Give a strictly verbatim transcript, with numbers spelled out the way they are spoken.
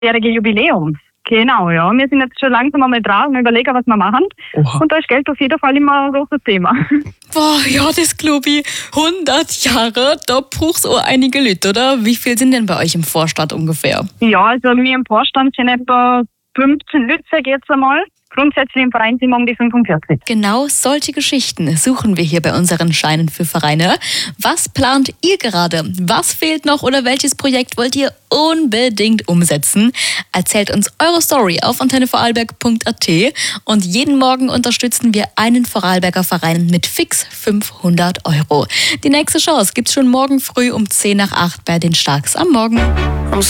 jährige Jubiläum. Genau, ja. Wir sind jetzt schon langsam einmal dran und überlegen, was wir machen. Oha. Und da ist Geld auf jeden Fall immer ein großes Thema. Boah, ja, das glaube ich. hundert Jahre, da braucht's auch einige Leute, oder? Wie viel sind denn bei euch im Vorstand ungefähr? Ja, also wir im Vorstand sind etwa fünfzehn Leute, sag ich jetzt einmal. Grundsätzlich im Verein sind wir um die fünfundvierzig. Genau solche Geschichten suchen wir hier bei unseren Scheinen für Vereine. Was plant ihr gerade? Was fehlt noch oder welches Projekt wollt ihr unbedingt umsetzen? Erzählt uns eure Story auf antenne vorarlberg punkt a t und jeden Morgen unterstützen wir einen Vorarlberger Verein mit fix fünfhundert Euro. Die nächste Chance gibt's schon morgen früh um zehn nach acht bei den Starks am Morgen.